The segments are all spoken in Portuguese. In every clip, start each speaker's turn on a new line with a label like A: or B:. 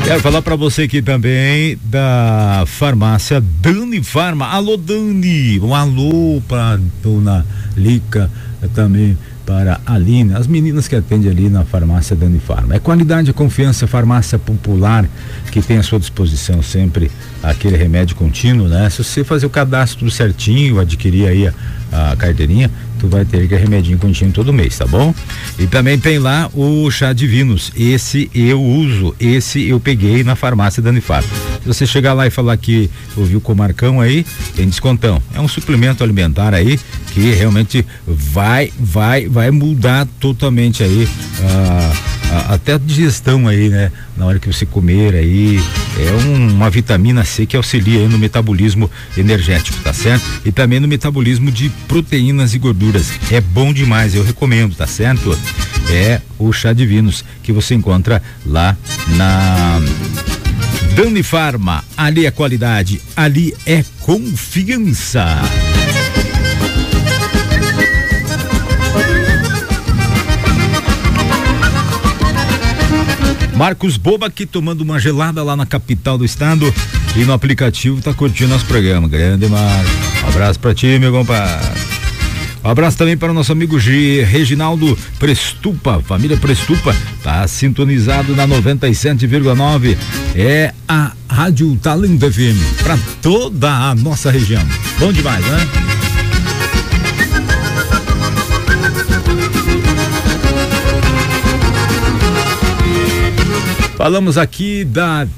A: Quero falar para você aqui também da farmácia Dani Farma. Alô, Dani, um alô para dona Lica, também para a Aline, as meninas que atendem ali na farmácia Dani Farma. É qualidade e confiança, farmácia popular, que tem à sua disposição sempre aquele remédio contínuo, né? Se você fazer o cadastro tudo certinho, adquirir aí a carteirinha, tu vai ter aquele remedinho contínuo todo mês, tá bom? E também tem lá o chá divinos, esse eu uso, esse eu peguei na farmácia Dani Farma. Se você chegar lá e falar que ouviu com o Marcão aí, tem descontão. É um suplemento alimentar aí que realmente vai mudar totalmente aí até a digestão aí, né? Na hora que você comer aí, é uma vitamina C que auxilia aí no metabolismo energético, tá certo? E também no metabolismo de proteínas e gorduras. É bom demais, eu recomendo, tá certo? É o chá divinos que você encontra lá na Dani Farma. Ali é qualidade, ali é confiança. Marcos Boba aqui tomando uma gelada lá na capital do estado e no aplicativo tá curtindo nosso programa. Grande Marcos. Um abraço pra ti, meu compadre. Um abraço também para o nosso amigo Reginaldo Prestupa, família Prestupa, tá sintonizado na 97,9. É a Rádio Talento FM para toda a nossa região. Bom demais, né? Falamos aqui da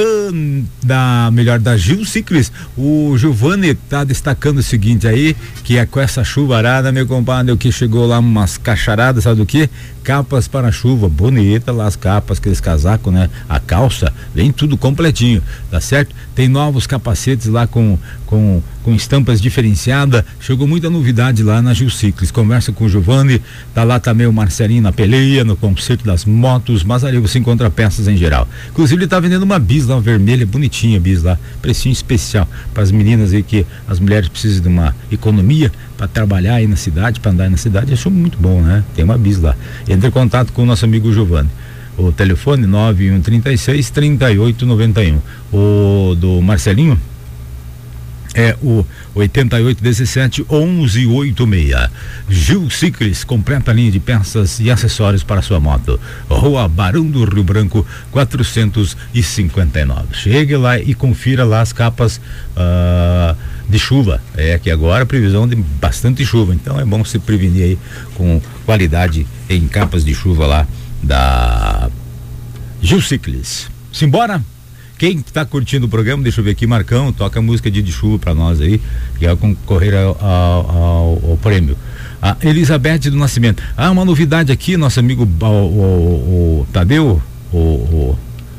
A: Gil Ciclis. O Giovanni tá destacando o seguinte aí, que é com essa chuvarada, meu compadre, o que chegou lá umas cacharadas, sabe do que? Capas para chuva, bonita lá as capas, aqueles casacos, né? A calça, vem tudo completinho, tá certo? Tem novos capacetes lá com estampas diferenciadas, chegou muita novidade lá na Gil Ciclis. Conversa com o Giovanni, tá lá também o Marcelinho na peleia, no concerto das motos, mas ali você encontra peças em geral. Inclusive ele tá vendendo uma bis lá, vermelha, bonitinha bis lá, precinho especial para as meninas aí, que as mulheres precisam de uma economia para trabalhar aí na cidade, para andar aí na cidade. Achou muito bom, né? Tem uma bis lá. Entre em contato com o nosso amigo Giovanni. O telefone 9136-3891. O do Marcelinho é o 8817-1186. Gil Ciclis, completa linha de peças e acessórios para sua moto. Rua Barão do Rio Branco 459. Chegue lá e confira lá as capas de chuva. É que agora a previsão de bastante chuva, então é bom se prevenir aí com qualidade em capas de chuva lá da Gil Ciclis. Simbora? Quem está curtindo o programa, deixa eu ver aqui, Marcão, toca a música de chuva para nós aí, que vai concorrer ao prêmio. A Elizabeth do Nascimento. Uma novidade aqui, nosso amigo o Tadeu, o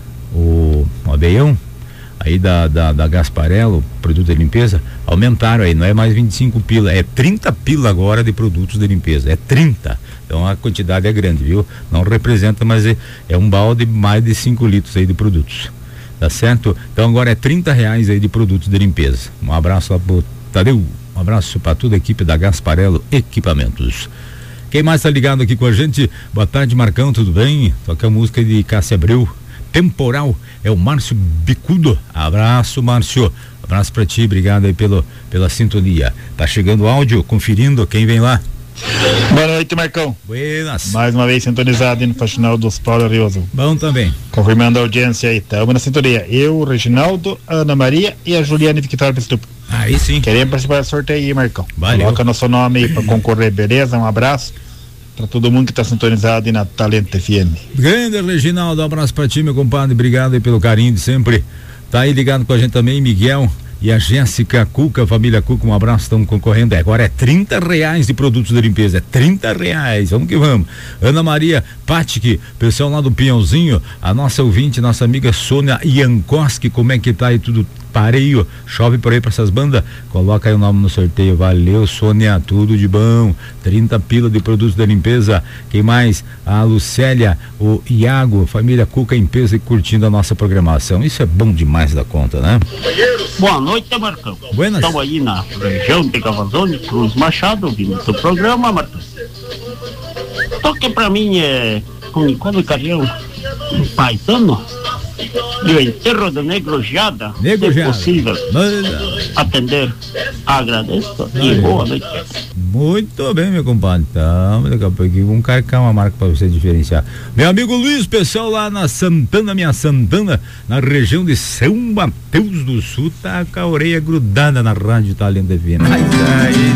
A: Abeião, aí da Gasparello, produto de limpeza, aumentaram aí, não é mais 25 pila, é 30 pila agora de produtos de limpeza, é 30. Então a quantidade é grande, viu? Não representa, mas é um balde de mais de 5 litros aí de produtos. Tá certo? Então agora é R$30 aí de produtos de limpeza. Um abraço lá pro Tadeu, um abraço para toda a equipe da Gasparello Equipamentos. Quem mais tá ligado aqui com a gente? Boa tarde, Marcão, tudo bem? Toca a música de Cássia Abreu, Temporal, é o Márcio Bicudo. Abraço, Márcio, abraço para ti, obrigado aí pela sintonia. Tá chegando o áudio, conferindo quem vem lá.
B: Boa noite, Marcão.
A: Buenas.
B: Mais uma vez sintonizado no Faxinal dos Paulo Arioso.
A: Bom também.
B: Confirmando a audiência aí, estamos na sintonia. Eu, o Reginaldo, a Ana Maria e a Juliane Victoria Pistupa.
A: Aí sim.
B: Queremos participar do sorteio aí, Marcão.
A: Valeu.
B: Coloca nosso nome aí pra concorrer, beleza? Um abraço pra todo mundo que tá sintonizado aí na Talento FM.
A: Grande Reginaldo, um abraço pra ti, meu compadre, obrigado aí pelo carinho de sempre. Tá aí ligado com a gente também, Miguel e a Jéssica Cuca, família Cuca, um abraço, estão concorrendo. Agora é R$30 de produtos de limpeza, é R$30, vamos que vamos. Ana Maria Patic, pessoal lá do Pinhãozinho, a nossa ouvinte, nossa amiga Sônia Iankoski, como é que tá aí tudo? Pareio, chove por aí pra essas bandas, coloca aí o nome no sorteio. Valeu, Sônia, tudo de bom. 30 pila de produtos de limpeza. Quem mais? A Lucélia, o Iago, família Cuca em peso e curtindo a nossa programação. Isso é bom demais da conta, né?
C: Boa noite, Marcão.
A: Buenas.
C: Estamos aí na região de Cavazone, Cruz Machado, ouvindo o seu programa, Marcão. Toque pra mim com Nicole Carrião, Paisano. E o enterro do Negro Jada,
A: Negro
C: se
A: Jada.
C: possível, atender. Agradeço e boa noite.
A: Muito bem, meu compadre. Então, daqui a pouquinho vamos carregar uma marca para você diferenciar. Meu amigo Luiz, pessoal lá na Santana, minha Santana, na região de São Mateus do Sul, tá com a orelha grudada na rádio Talento FM. Mas aí